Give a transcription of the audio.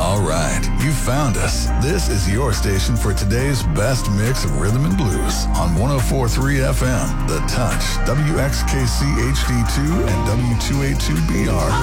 All right, you found us. This is your station for today's best mix of rhythm and blues on 104.3 FM, The Touch, WXKC HD2 and W282BR.